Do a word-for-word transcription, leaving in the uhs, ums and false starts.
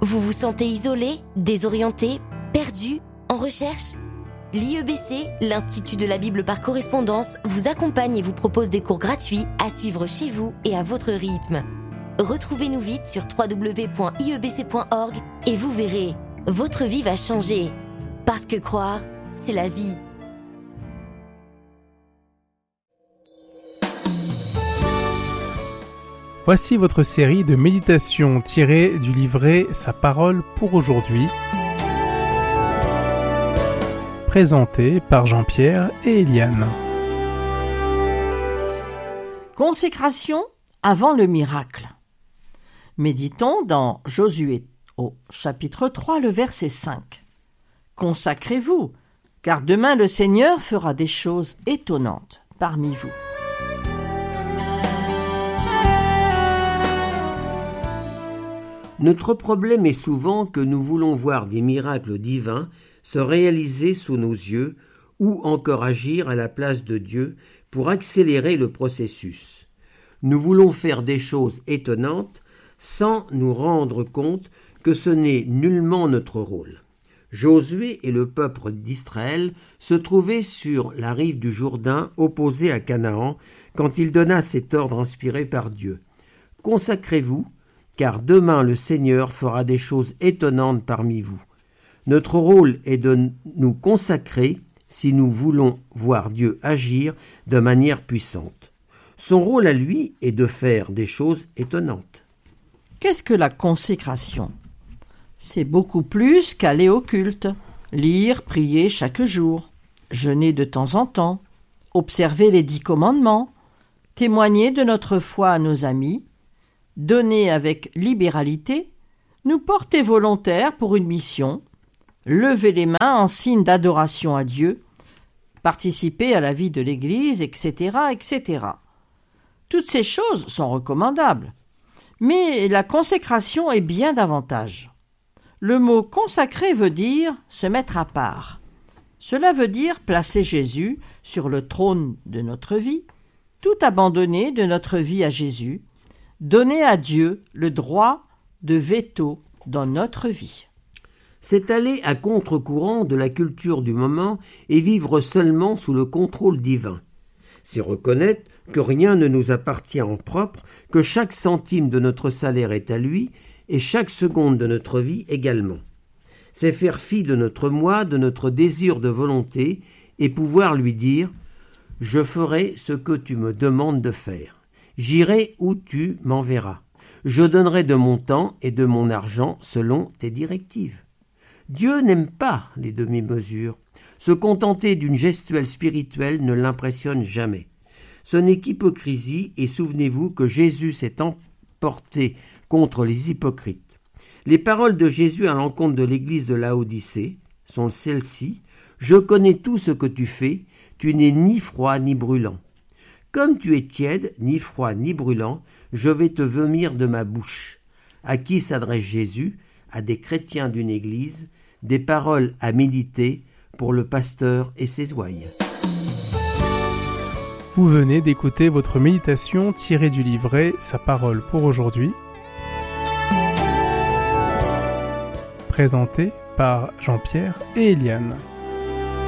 Vous vous sentez isolé, désorienté, perdu, en recherche ? L'I E B C, l'Institut de la Bible par correspondance, vous accompagne et vous propose des cours gratuits à suivre chez vous et à votre rythme. Retrouvez-nous vite sur w w w point i e b c point org et vous verrez, votre vie va changer. Parce que croire, c'est la vie. Voici votre série de méditations tirées du livret Sa parole pour aujourd'hui, présentée par Jean-Pierre et Eliane. Consécration avant le miracle. Méditons dans Josué au chapitre trois, le verset cinq. Consacrez-vous, car demain le Seigneur fera des choses étonnantes parmi vous. Notre problème est souvent que nous voulons voir des miracles divins se réaliser sous nos yeux ou encore agir à la place de Dieu pour accélérer le processus. Nous voulons faire des choses étonnantes sans nous rendre compte que ce n'est nullement notre rôle. Josué et le peuple d'Israël se trouvaient sur la rive du Jourdain opposée à Canaan quand il donna cet ordre inspiré par Dieu. « Consacrez-vous, car demain le Seigneur fera des choses étonnantes parmi vous. » Notre rôle est de nous consacrer si nous voulons voir Dieu agir de manière puissante. Son rôle à lui est de faire des choses étonnantes. Qu'est-ce que la consécration ? C'est beaucoup plus qu'aller au culte, lire, prier chaque jour, jeûner de temps en temps, observer les dix commandements, témoigner de notre foi à nos amis, donner avec libéralité, nous porter volontaires pour une mission, lever les mains en signe d'adoration à Dieu, participer à la vie de l'Église, et cetera, et cetera. Toutes ces choses sont recommandables, mais la consécration est bien davantage. Le mot « consacrer » veut dire « se mettre à part ». Cela veut dire placer Jésus sur le trône de notre vie, tout abandonner de notre vie à Jésus, donner à Dieu le droit de veto dans notre vie. C'est aller à contre-courant de la culture du moment et vivre seulement sous le contrôle divin. C'est reconnaître que rien ne nous appartient en propre, que chaque centime de notre salaire est à lui et chaque seconde de notre vie également. C'est faire fi de notre moi, de notre désir de volonté et pouvoir lui dire « Je ferai ce que tu me demandes de faire. J'irai où tu m'enverras. Je donnerai de mon temps et de mon argent selon tes directives. » Dieu n'aime pas les demi-mesures. Se contenter d'une gestuelle spirituelle ne l'impressionne jamais. Ce n'est qu'hypocrisie et souvenez-vous que Jésus s'est emporté contre les hypocrites. Les paroles de Jésus à l'encontre de l'église de Laodicée sont celles-ci. « Je connais tout ce que tu fais, tu n'es ni froid ni brûlant. Comme tu es tiède, ni froid ni brûlant, je vais te vomir de ma bouche. » À qui s'adresse Jésus ? À des chrétiens d'une église, des paroles à méditer pour le pasteur et ses ouailles. Vous venez d'écouter votre méditation tirée du livret Sa parole pour aujourd'hui, présentée par Jean-Pierre et Eliane.